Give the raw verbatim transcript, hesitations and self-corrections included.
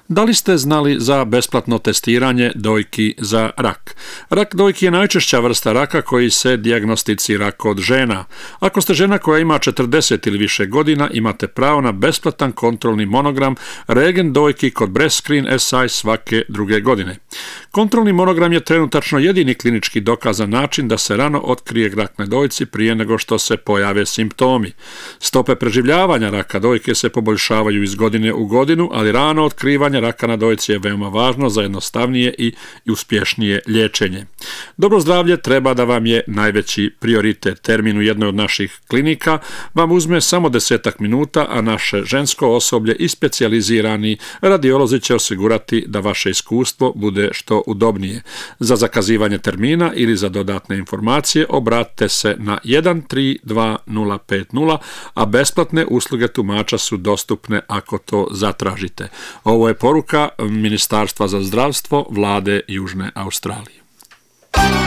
Da li ste znali za besplatno testiranje dojki za rak? Rak dojki je najčešća vrsta raka koji se dijagnosticira kod žena. Ako ste žena koja ima četrdeset ili više godina, imate pravo na besplatan kontrolni monogram regen dojki kod Breast Screen S I svake druge godine. Kontrolni monogram je trenutačno jedini klinički dokazan način da se rano otkrije rak na dojci prije nego što se pojave simptomi. Stope preživljavanja raka dojke se poboljšavaju iz godine u godinu, ali rano otkrivanje raka na dojci je veoma važno za jednostavnije i uspješnije liječenje. Dobro zdravlje treba da vam je najveći prioritet. Termin u jednoj od naših klinika vam uzme samo desetak minuta, a naše žensko osoblje i specijalizirani radiolozi će osigurati da vaše iskustvo bude što udobnije. Za zakazivanje termina ili za dodatne informacije obratite se na jedan tri dva nula pet nula, a besplatne usluge tumača su dostupne ako to zatražite. Ovo je poruka Ministarstva za zdravstvo Vlade Južne Australije.